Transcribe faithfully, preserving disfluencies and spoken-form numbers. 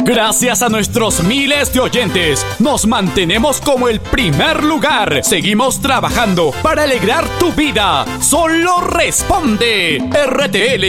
Gracias a nuestros miles de oyentes, nos mantenemos como el primer lugar. Seguimos trabajando para alegrar tu vida. Solo responde. R T L